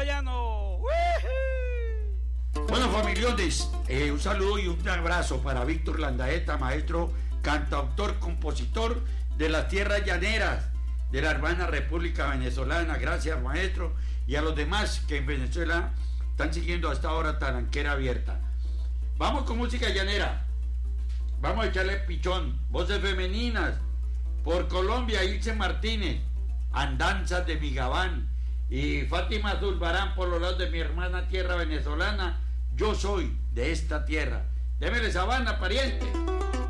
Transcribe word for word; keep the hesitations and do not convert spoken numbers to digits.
Payano. Bueno, familiones, eh, un saludo y un abrazo para Víctor Landaeta, maestro, cantautor, compositor de las tierras llaneras de la hermana República Venezolana. Gracias, maestro, y a los demás que en Venezuela están siguiendo hasta ahora Talanquera Abierta. Vamos con música llanera. Vamos a echarle pichón, voces femeninas. Por Colombia, Ilse Martínez, Andanzas de mi Gabán. Y Fátima Zulbarán, por los lados de mi hermana tierra venezolana, Yo soy de esta tierra. Démele sabana, pariente.